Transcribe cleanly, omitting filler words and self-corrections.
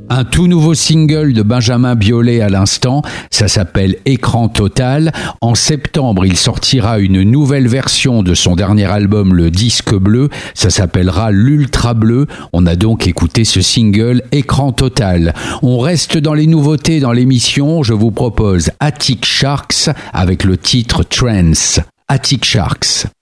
Un tout nouveau single de Benjamin Biolay à l'instant, ça s'appelle Écran Total. En septembre, il sortira une nouvelle version de son dernier album, Le Disque Bleu. Ça s'appellera L'Ultra Bleu. On a donc écouté ce single Écran Total. On reste dans les nouveautés dans l'émission. Je vous propose Attic Sharks avec le titre Trance. Attic Sharks.